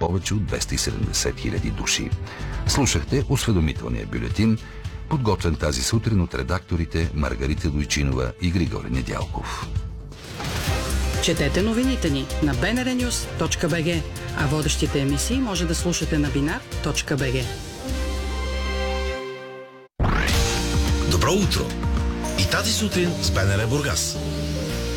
повече от 270 000 души. Слушахте осведомителния бюлетин, подготвен тази сутрин от редакторите Маргарита Дойчинова и Григорий Недялков. Четете новините ни на bnrnews.bg, а водещите емисии може да слушате на binar.bg. Добро утро! И тази сутрин с БНР Бургас.